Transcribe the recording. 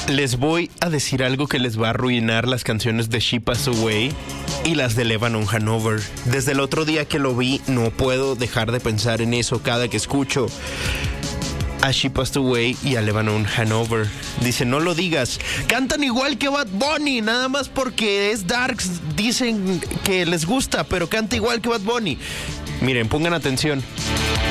Les voy a decir algo que les va a arruinar las canciones de She Passed Away y las de Lebanon Hanover. Desde el otro día que lo vi, no puedo dejar de pensar en eso cada que escucho a She Passed Away y a Lebanon Hanover. Dice, no lo digas. Cantan igual que Bad Bunny, nada más porque es darks. Dicen que les gusta, pero canta igual que Bad Bunny. Miren, pongan atención.